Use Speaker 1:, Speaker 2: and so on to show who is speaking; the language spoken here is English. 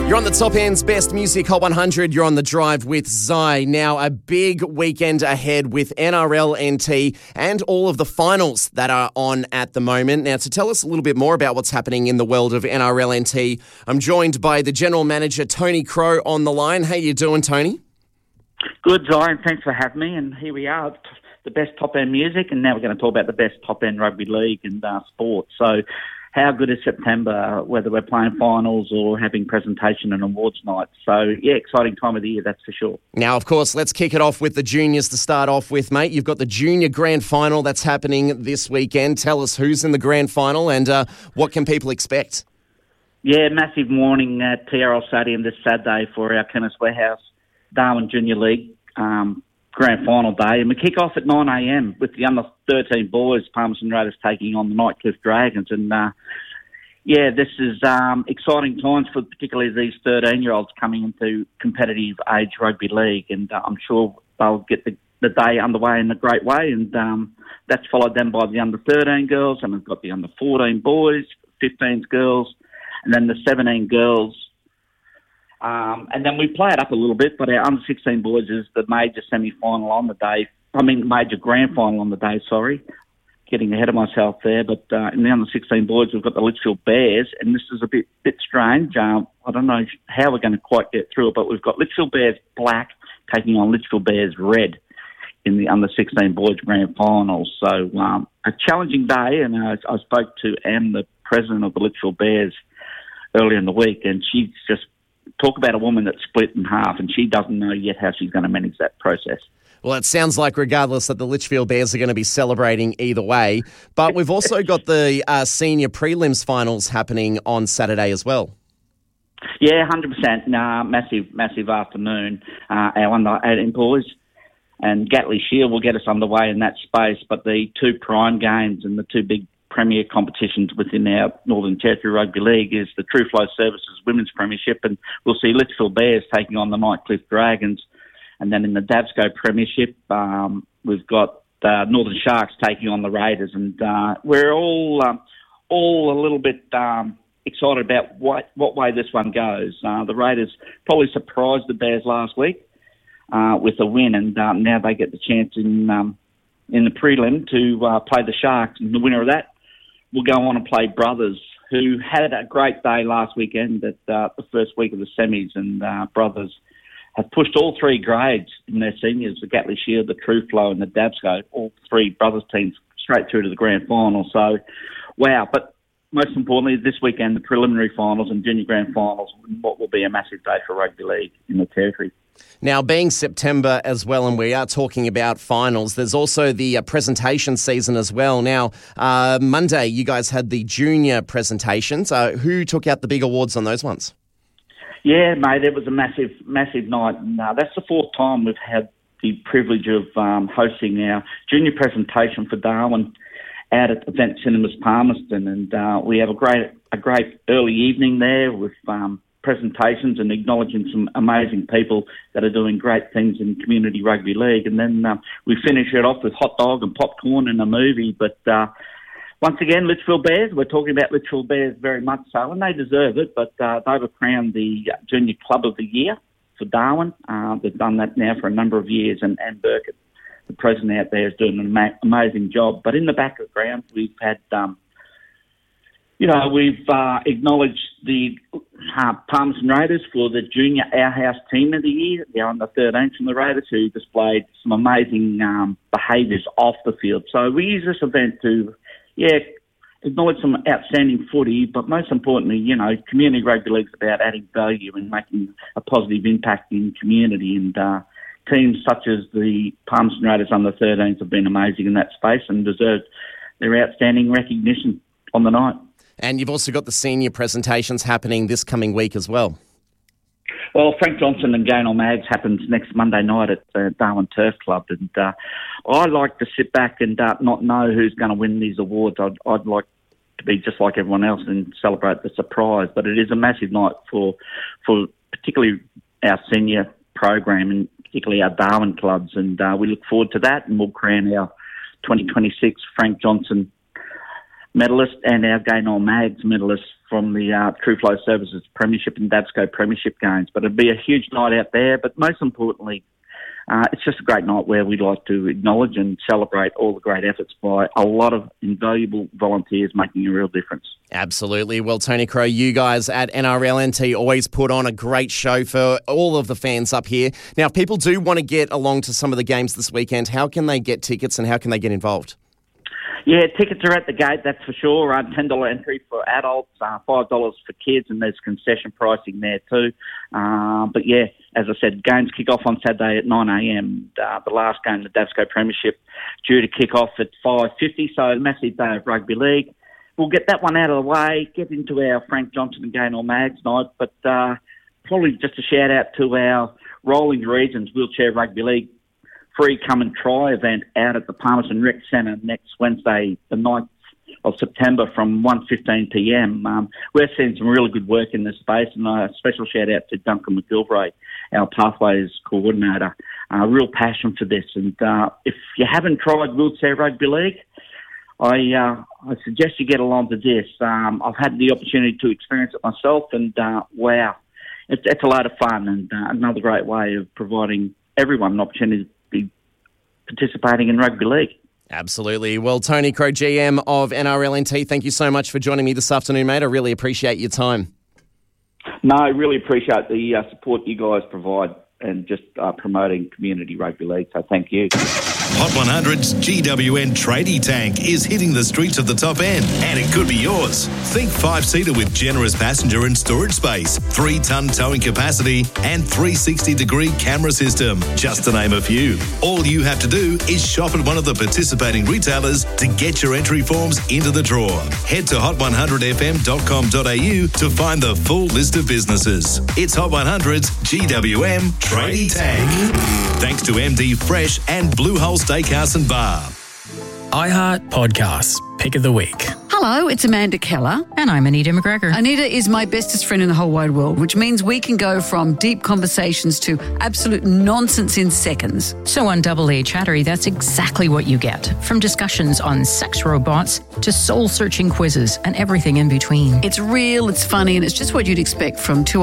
Speaker 1: You're on the Top End's Best Music Hot 100. You're on the drive with Zai. Now, a big weekend ahead with NRL NT and all of the finals that are on at the moment. Now, to tell us a little bit more about what's happening in the world of NRL NT, I'm joined by the General Manager, Tony Crow, on the line. How you doing, Tony?
Speaker 2: Good, Zai, and thanks for having me. And here we are, the best top-end music, and now we're going to talk about the best top-end rugby league and sport. So how good is September, whether we're playing finals or having presentation and awards night? So, yeah, exciting time of the year, that's for sure.
Speaker 1: Now, of course, let's kick it off with the juniors to start off with, mate. You've got the junior grand final that's happening this weekend. Tell us who's in the grand final and what can people expect?
Speaker 2: Yeah, massive morning at TRL Stadium this Saturday for our Chemist Warehouse Darwin Junior League grand final day. And we kick off at 9 a.m. with the under-13 boys, Palmerston Raiders, taking on the Nightcliff Dragons. And, this is exciting times for particularly these 13-year-olds coming into competitive age rugby league. And I'm sure they'll get the day underway in a great way. And that's followed then by the under-13 girls. And we've got the under-14 boys, 15s girls, and then the 17 girls. And then we play it up a little bit, but our under-16 boys is the major semi-final on the day. Major grand final on the day, sorry. Getting ahead of myself there. But in the under-16 boys, we've got the Litchfield Bears, and this is a bit strange. I don't know how we're going to quite get through it, but we've got Litchfield Bears Black taking on Litchfield Bears Red in the under-16 boys grand final. So a challenging day, and I spoke to Anne, the president of the Litchfield Bears, earlier in the week, and she's just talk about a woman that's split in half, and she doesn't know yet how she's going to manage that process.
Speaker 1: Well, it sounds like regardless that the Litchfield Bears are going to be celebrating either way, but we've also got the senior prelims finals happening on Saturday as well.
Speaker 2: Yeah, 100%. Massive afternoon. Our under-18 boys and Gatley Shield will get us underway in that space, but the two prime games and the two big premier competitions within our Northern Territory Rugby League is the True Flow Services Women's Premiership, and we'll see Litchfield Bears taking on the Nightcliff Dragons. And then in the Davsco Premiership, we've got Northern Sharks taking on the Raiders, and we're all a little bit excited about what way this one goes. The Raiders probably surprised the Bears last week with a win, and now they get the chance in the prelim to play the Sharks, and the winner of that will go on and play Brothers, who had a great day last weekend at the first week of the semis, and Brothers have pushed all three grades in their seniors, the Gatley Shield, the True Flow and the Davsco, all three Brothers teams straight through to the grand final. So, wow. But most importantly, this weekend, the preliminary finals and junior grand finals, what will be a massive day for rugby league in the Territory.
Speaker 1: Now, being September as well, and we are talking about finals, there's also the presentation season as well. Now, Monday, you guys had the junior presentations. Who took out the big awards on those ones?
Speaker 2: Yeah, mate, it was a massive night. And, that's the fourth time we've had the privilege of hosting our junior presentation for Darwin out at Event Cinemas Palmerston. And we have a great early evening there with presentations and acknowledging some amazing people that are doing great things in community rugby league. And then we finish it off with hot dog and popcorn and a movie. But once again, Litchfield Bears, we're talking about Litchfield Bears very much so, and they deserve it, but they were crowned the Junior Club of the Year for Darwin. They've done that now for a number of years, and Anne Burkett, the president out there, is doing an amazing job. But in the background, we've had we've acknowledged the Palmerston Raiders for the Junior Our House Team of the Year. They're on the 13th from the Raiders, who displayed some amazing behaviours off the field. So we use this event to, acknowledge some outstanding footy, but most importantly, community rugby league's about adding value and making a positive impact in community. And teams such as the Palmerston Raiders under 13s have been amazing in that space and deserved their outstanding recognition on the night.
Speaker 1: And you've also got the senior presentations happening this coming week as well.
Speaker 2: Well, Frank Johnson and Gaynor Mags happens next Monday night at the Darwin Turf Club. And I like to sit back and not know who's going to win these awards. I'd like to be just like everyone else and celebrate the surprise. But it is a massive night for particularly our senior program and particularly our Darwin clubs. And we look forward to that, and we'll crown our 2026 Frank Johnson medalist and our Gaynor Mags medalist from the True Flow Services Premiership and Dabsco Premiership games. But it'd be a huge night out there. But most importantly, it's just a great night where we'd like to acknowledge and celebrate all the great efforts by a lot of invaluable volunteers making a real difference.
Speaker 1: Absolutely. Well, Tony Crow, you guys at NRLNT always put on a great show for all of the fans up here. Now, if people do want to get along to some of the games this weekend, how can they get tickets and how can they get involved?
Speaker 2: Yeah, tickets are at the gate, that's for sure. $10 entry for adults, $5 for kids, and there's concession pricing there too. But yeah, as I said, games kick off on Saturday at 9 a.m. The last game, the Dabsco Premiership, due to kick off at 5:50, so a massive day of rugby league. We'll get that one out of the way, get into our Frank Johnson and Gaynor Mags night, but probably just a shout out to our Rolling Regions Wheelchair Rugby League free come and try event out at the Palmerston Rec Centre next Wednesday, the 9th of September from 1:15 p.m. We're seeing some really good work in this space, and a special shout out to Duncan McGilvray, our Pathways coordinator. Real passion for this, and if you haven't tried Wheelchair Rugby League, I suggest you get along to this. I've had the opportunity to experience it myself, and wow, it's a lot of fun, and another great way of providing everyone an opportunity to be participating in rugby league.
Speaker 1: Absolutely. Well, Tony Crow, GM of NRLNT, thank you so much for joining me this afternoon, mate. I really appreciate your time.
Speaker 2: No, I really appreciate the support you guys provide and just promoting community rugby league, so thank you.
Speaker 3: Hot 100's GWN Tradie Tank is hitting the streets of the top end, and it could be yours. Think 5-seater with generous passenger and storage space, 3-ton towing capacity, and 360-degree camera system, just to name a few. All you have to do is shop at one of the participating retailers to get your entry forms into the draw. Head to hot100fm.com.au to find the full list of businesses. It's Hot 100's GWM Tradie Tank. Thanks to MD Fresh and Blue Hole Steakhouse and Bar.
Speaker 4: iHeart Podcasts, Pick of the Week.
Speaker 5: Hello, it's Amanda Keller.
Speaker 6: And I'm Anita McGregor.
Speaker 5: Anita is my bestest friend in the whole wide world, which means we can go from deep conversations to absolute nonsense in seconds.
Speaker 6: So on Double A Chattery, that's exactly what you get. From discussions on sex robots to soul-searching quizzes and everything in between.
Speaker 5: It's real, it's funny, and it's just what you'd expect from two